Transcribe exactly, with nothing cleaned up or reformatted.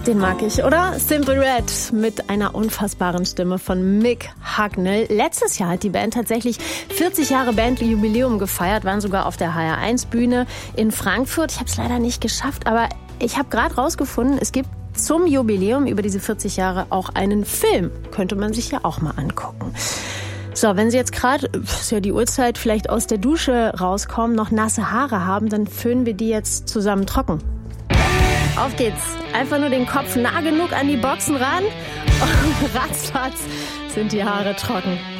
Den mag ich, oder? Simply Red mit einer unfassbaren Stimme von Mick Hucknall. Letztes Jahr hat die Band tatsächlich vierzig Jahre Bandjubiläum gefeiert, waren sogar auf der H R eins Bühne in Frankfurt. Ich habe es leider nicht geschafft, aber ich habe gerade rausgefunden, es gibt zum Jubiläum über diese vierzig Jahre auch einen Film. Könnte man sich ja auch mal angucken. So, wenn Sie jetzt gerade, ist ja die Uhrzeit, vielleicht aus der Dusche rauskommen, noch nasse Haare haben, dann föhnen wir die jetzt zusammen trocken. Auf geht's. Einfach nur den Kopf nah genug an die Boxen ran und ratzfatz sind die Haare trocken.